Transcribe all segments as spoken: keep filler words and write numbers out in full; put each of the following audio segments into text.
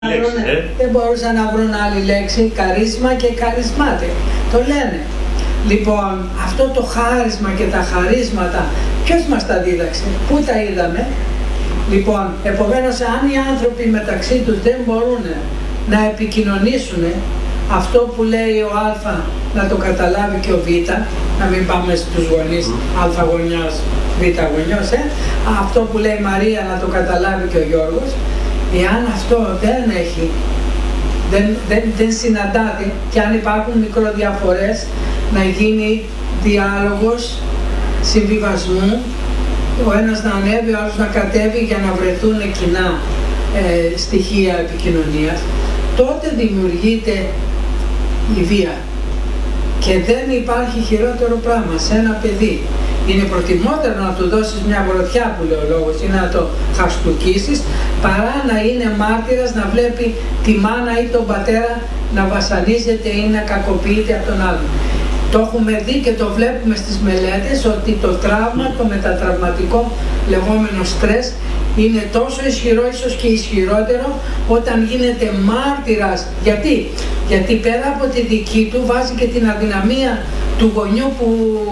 λέξη, ε? Δεν μπορούσαν να βρουν άλλη λέξη, καρίσμα και καρισμάτι. Το λένε. Λοιπόν, αυτό το χάρισμα και τα χαρίσματα, ποιος μας τα δίδαξε, πού τα είδαμε? Λοιπόν, επομένως, αν οι άνθρωποι μεταξύ τους δεν μπορούν να επικοινωνήσουν αυτό που λέει ο Α να το καταλάβει και ο Β, να μην πάμε στους γονείς, Α γονιός, Β γονιός, ε? αυτό που λέει η Μαρία να το καταλάβει και ο Γιώργος, εάν αυτό δεν έχει, δεν, δεν, δεν συναντάται, και αν υπάρχουν μικροδιαφορές, να γίνει διάλογος συμβιβασμού, ο ένας να ανέβει, ο άλλος να κατέβει για να βρεθούν κοινά ε, στοιχεία επικοινωνίας, τότε δημιουργείται η βία. Και δεν υπάρχει χειρότερο πράγμα σε ένα παιδί. Είναι προτιμότερο να του δώσεις μια γροθιά, που λέει ο λόγος, ή να το χαστούκίσεις, παρά να είναι μάρτυρας, να βλέπει τη μάνα ή τον πατέρα να βασανίζεται ή να κακοποιείται από τον άλλον. Το έχουμε δει και το βλέπουμε στις μελέτες ότι το τραύμα, το μετατραυματικό λεγόμενο στρες, είναι τόσο ισχυρό, ίσως και ισχυρότερο, όταν γίνεται μάρτυρας. Γιατί? Γιατί πέρα από τη δική του βάζει και την αδυναμία του γονιού που,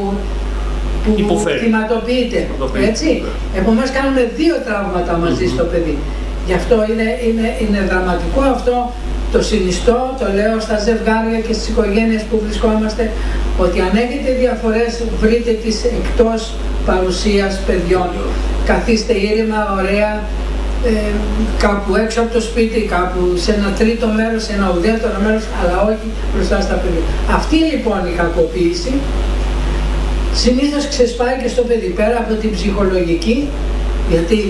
που θυματοποιείται. Έτσι. Επομένως κάνουμε δύο τραύματα μαζί στο παιδί. Γι' αυτό είναι, είναι, είναι δραματικό αυτό. Το συνιστώ, το λέω στα ζευγάρια και στις οικογένειες που βρισκόμαστε, ότι αν έχετε διαφορές, βρείτε τις εκτός παρουσίας παιδιών. Καθίστε ήρεμα, ωραία, ε, κάπου έξω από το σπίτι, κάπου σε ένα τρίτο μέρος, σε ένα ουδέτερο μέρος, αλλά όχι μπροστά στα παιδιά. Αυτή λοιπόν η κακοποίηση συνήθως ξεσπάει και στο παιδί, πέρα από την ψυχολογική, γιατί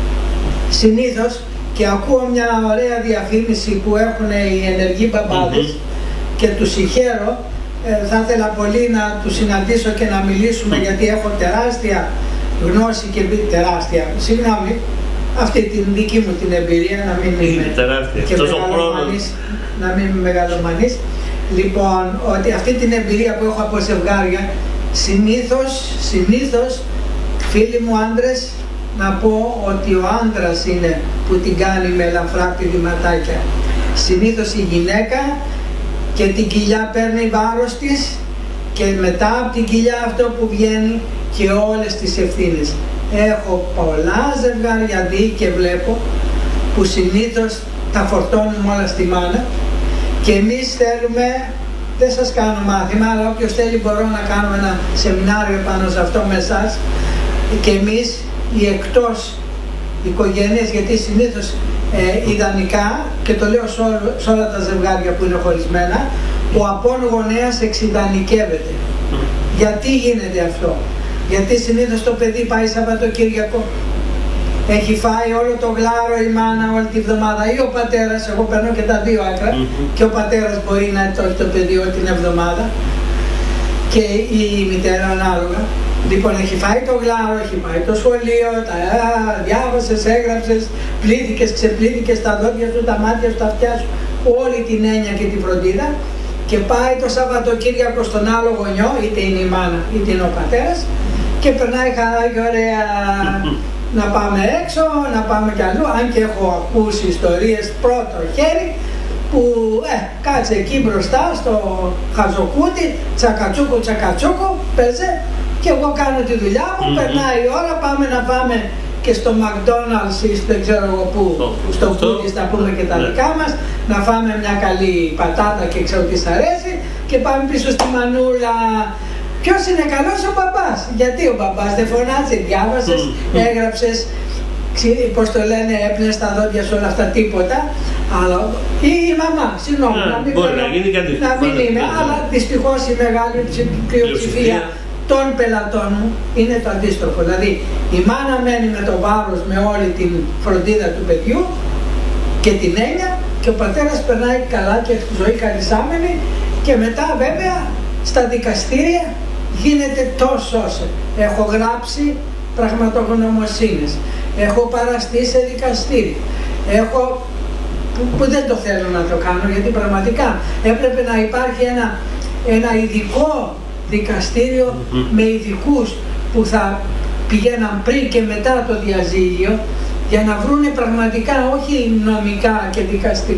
συνήθως, και ακούω μια ωραία διαφήμιση που έχουν οι ενεργοί μπαμπάδες mm-hmm. και τους συγχαίρω, ε, θα ήθελα πολύ να τους συναντήσω και να μιλήσουμε, mm-hmm. γιατί έχω τεράστια γνώση και τεράστια, συγγνώμη, αυτή την δική μου την εμπειρία, να μην είμαι και μεγαλομανής, να μην είμαι μεγαλομανής. Λοιπόν, ότι αυτή την εμπειρία που έχω από ζευγάρια, συνήθως, συνήθως, φίλοι μου άντρες, να πω ότι ο άντρας είναι που την κάνει με ελαφρά πηδηματάκια. Συνήθως η γυναίκα, και την κοιλιά παίρνει βάρος της, και μετά από την κοιλιά αυτό που βγαίνει και όλες τις ευθύνες. Έχω πολλά ζευγάρια δει και βλέπω που συνήθως τα φορτώνουμε όλα στη μάνα, και εμείς θέλουμε, δεν σας κάνω μάθημα, αλλά όποιος θέλει μπορώ να κάνω ένα σεμινάριο πάνω σε αυτό με εσάς, και εμείς οι εκτός οικογένειες, γιατί συνήθως ε, ιδανικά, και το λέω σε, όλο, σε όλα τα ζευγάρια που είναι χωρισμένα, ο απόν γονέας εξιδανικεύεται. Γιατί γίνεται αυτό? Γιατί συνήθως το παιδί πάει Σαββατοκύριακο, έχει φάει όλο το γλάρο η μάνα όλη τη βδομάδα, ή ο πατέρας, εγώ παίρνω και τα δύο άκρα, mm-hmm. και ο πατέρας μπορεί να έχει το παιδί όλη την εβδομάδα, και η μητέρα ανάλογα. Λοιπόν, έχει φάει το γλάρο, έχει πάει το σχολείο, τα διάβασες, έγραψες, πλήθηκες, ξεπλήθηκες τα δόντια σου, τα μάτια σου, τα αυτιά σου, όλη την έννοια και την φροντίδα, και πάει το Σαββατοκύριακο στον άλλο γονιό, είτε είναι η μάνα είτε είναι ο πατέρας, και περνάει καλά και ωραία να πάμε έξω, να πάμε κι αλλού, αν και έχω ακούσει ιστορίες πρώτο χέρι, που ε, κάτσε εκεί μπροστά στο χαζοκούτι, τσακατσούκο τσακατσούκο, παίζε, και εγώ κάνω τη δουλειά μου, mm-hmm. περνάει η ώρα, πάμε να πάμε και στο McDonald's ή στο ξέρω εγώ πού, oh, στο Κούτι, θα πούμε και τα yeah. δικά μας, να φάμε μια καλή πατάτα και ξέρω τι σ' αρέσει, και πάμε πίσω στη μανούλα. Ποιος είναι καλός? Ο μπαμπάς. Γιατί ο μπαμπάς δεν φωνάζει? Διάβασες, mm-hmm. έγραψες, πώς το λένε, έπνες τα δόντια σου, όλα αυτά, τίποτα. Αλλά ή η μαμά, συγγνώμη, yeah, να μην, μπορεί να, γίνει κάτι, να μην είμαι, yeah. αλλά δυστυχώς η μεγάλη πλειοψηφία των πελατών μου είναι το αντίστροφο. Δηλαδή η μάνα μένει με το βάρος, με όλη την φροντίδα του παιδιού και την έννοια, και ο πατέρας περνάει καλά και τη ζωή καρισάμενη, και μετά βέβαια στα δικαστήρια γίνεται τόσο όσο. Έχω γράψει πραγματογνωμοσύνες, έχω παραστεί σε δικαστήρι, έχω που, που δεν το θέλω να το κάνω, γιατί πραγματικά έπρεπε να υπάρχει ένα, ένα ειδικό δικαστήριο mm-hmm. με ειδικούς που θα πηγαίναν πριν και μετά το διαζύγιο, για να βρούνε πραγματικά, όχι νομικά και δικαστικά,